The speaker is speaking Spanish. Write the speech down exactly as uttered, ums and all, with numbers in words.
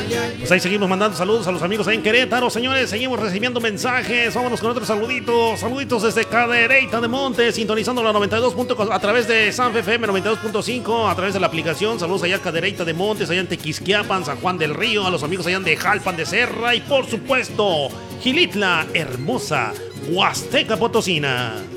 Pues ahí seguimos mandando saludos a los amigos ahí en Querétaro, señores. Seguimos recibiendo mensajes. Vámonos con otros saluditos. Saluditos desde Cadereyta de Monte, sintonizando la noventa y dos punto cuatro a través de San F M noventa y dos punto cinco, a través de la aplicación. Saludos allá a Cadereyta de Montes, allá en Tequisquiapan, San Juan del Río, a los amigos allá de Jalpan de Serra y por supuesto, Gilitla, hermosa, Huasteca Potosina.